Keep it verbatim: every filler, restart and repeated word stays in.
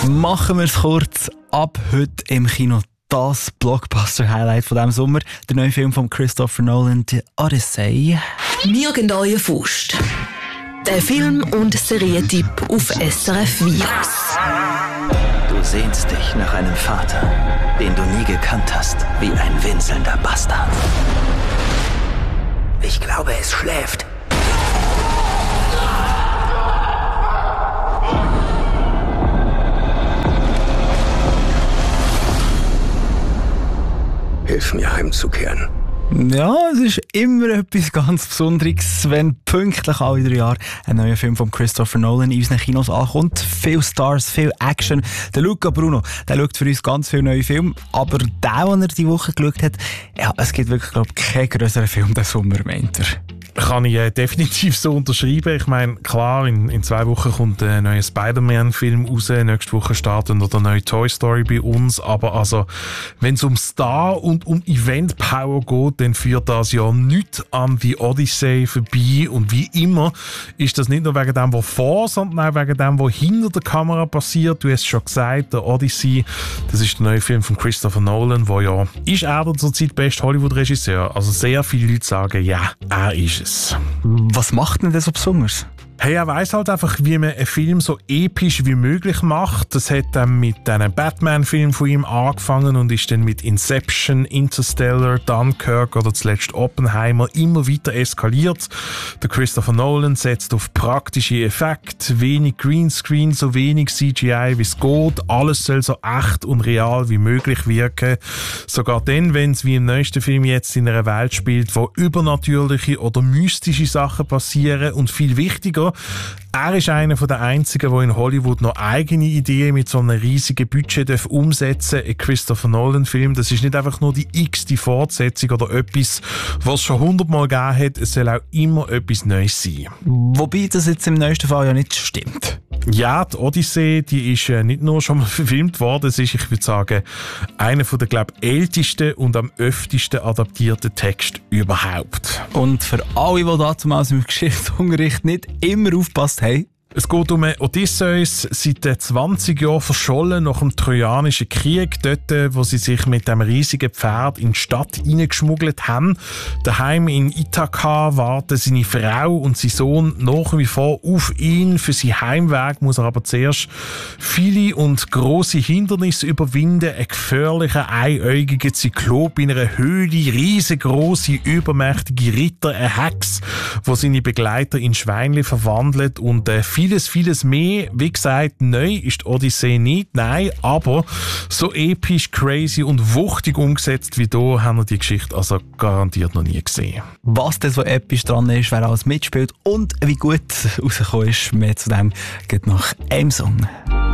Machen wir es kurz. Ab heute im Kino das Blockbuster-Highlight von diesem Sommer. Der neue Film von Christopher Nolan, The Odyssey. Nirgendwo Faust. Der Film- und Serientipp auf S R F Virus. Du sehnst dich nach einem Vater, den du nie gekannt hast, wie ein winselnder Bastard. Ich glaube, es schläft. Hilf mir heimzukehren. Ja, es ist immer etwas ganz Besonderes, wenn pünktlich alle drei Jahre ein neuer Film von Christopher Nolan in unseren Kinos ankommt. Viel Stars, viel Action. Der Luca Bruno, der schaut für uns ganz viele neue Filme, aber der, den er diese Woche geschaut hat, ja, es gibt wirklich, glaube ich, keinen grösseren Film diesen Sommer, meint er. Kann ich äh, definitiv so unterschreiben. Ich meine, klar, in, in zwei Wochen kommt ein neuer Spider-Man-Film raus, nächste Woche startet noch der neue Toy Story bei uns, aber also, wenn es um Star und um Event-Power geht, dann führt das ja nichts an die Odyssey vorbei und wie immer ist das nicht nur wegen dem, was vor, sondern auch wegen dem, was hinter der Kamera passiert. Du hast schon gesagt, der Odyssey, das ist der neue Film von Christopher Nolan, wo ja, ist er der zurzeit beste Hollywood-Regisseur? Also sehr viele Leute sagen, ja, er ist es. Was macht denn das so besonders? Hey, er weiss halt einfach, wie man einen Film so episch wie möglich macht. Das hat dann mit einem Batman-Film von ihm angefangen und ist dann mit Inception, Interstellar, Dunkirk oder zuletzt Oppenheimer immer weiter eskaliert. Der Christopher Nolan setzt auf praktische Effekte, wenig Greenscreen, so wenig C G I wie es geht. Alles soll so echt und real wie möglich wirken. Sogar dann, wenn es wie im neuesten Film jetzt in einer Welt spielt, wo übernatürliche oder mystische Sachen passieren und viel wichtiger, er ist einer der einzigen, der in Hollywood noch eigene Ideen mit so einem riesigen Budget umsetzen darf. Ein Christopher Nolan-Film, das ist nicht einfach nur die x-te Fortsetzung oder etwas, was es schon hundertmal gegeben hat. Es soll auch immer etwas Neues sein. Wobei das jetzt im neuesten Fall ja nicht stimmt. Ja, die Odyssee, die ist äh, nicht nur schon mal verfilmt worden, es ist, ich würde sagen, einer der, glaube ich, ältesten und am öftesten adaptierten Texte überhaupt. Und für alle, die damals im Geschichtsunterricht nicht immer aufgepasst haben, es geht um Odysseus, seit zwanzig Jahren verschollen nach dem Trojanischen Krieg, dort, wo sie sich mit dem riesigen Pferd in die Stadt hineingeschmuggelt haben. Daheim in Ithaka warten seine Frau und sein Sohn nach wie vor auf ihn. Für seinen Heimweg muss er aber zuerst viele und grosse Hindernisse überwinden. Ein gefährlicher, einäugiger Zyklop in einer Höhle, riesengroße, übermächtige Ritter, eine Hex, wo seine Begleiter in Schweinli verwandelt und äh, Vieles, vieles mehr. Wie gesagt, neu ist die Odyssee nicht, nein, aber so episch, crazy und wuchtig umgesetzt wie hier haben wir die Geschichte also garantiert noch nie gesehen. Was denn so episch dran ist, wer alles mitspielt und wie gut rausgekommen ist, mehr zu dem geht nach einem Song.